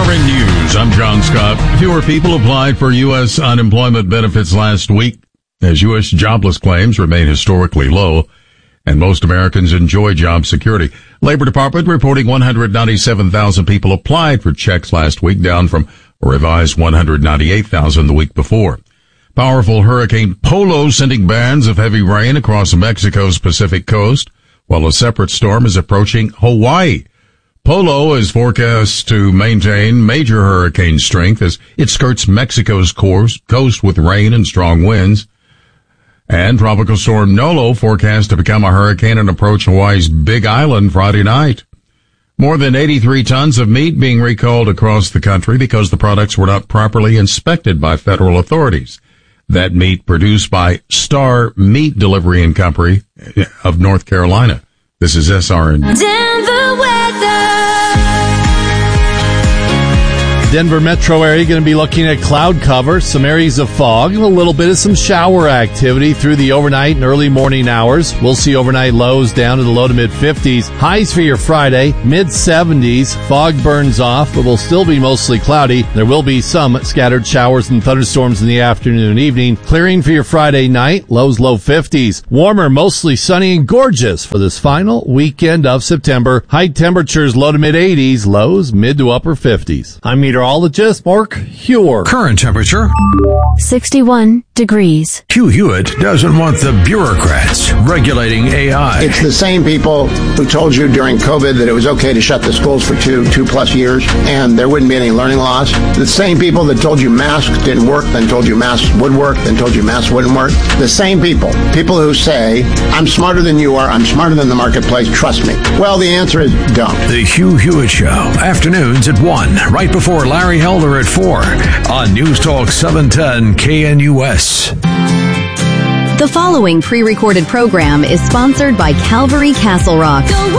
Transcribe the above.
Current news. I'm John Scott. Fewer people applied for U.S. unemployment benefits last week as U.S. jobless claims remain historically low, and most Americans enjoy job security. Labor Department reporting 197,000 people applied for checks last week, down from a revised 198,000 the week before. Powerful Hurricane Polo sending bands of heavy rain across Mexico's Pacific coast, while a separate storm is approaching Hawaii. Polo is forecast to maintain major hurricane strength as it skirts Mexico's coast with rain and strong winds. And Tropical Storm Nolo forecast to become a hurricane and approach Hawaii's Big Island Friday night. More than 83 tons of meat being recalled across the country because the products were not properly inspected by federal authorities. That meat produced by Star Meat Delivery and Company of North Carolina. This is SRN. Denver weather. Denver metro area going to be looking at cloud cover, some areas of fog, and a little bit of some shower activity through the overnight and early morning hours. We'll see overnight lows down to the low to mid 50s. Highs for your Friday, mid 70s. Fog burns off, but will still be mostly cloudy. There will be some scattered showers and thunderstorms in the afternoon and evening. Clearing for your Friday night, lows low 50s. Warmer, mostly sunny and gorgeous for this final weekend of September. High temperatures low to mid 80s, lows mid to upper 50s. I'm meteorologist Mark Hewer. Current temperature 61 degrees. Hugh Hewitt doesn't want the bureaucrats regulating AI. It's the same people who told you during COVID that it was okay to shut the schools for two plus years and there wouldn't be any learning loss. The same people that told you masks didn't work, then told you masks would work, then told you masks wouldn't work. The same people who say, I'm smarter than you are, I'm smarter than the marketplace, trust me. Well, the answer is don't. The Hugh Hewitt Show, afternoons at 1, right before Larry Helder at 4 on News Talk 710 KNUS. The following pre-recorded program is sponsored by Calvary Castle Rock.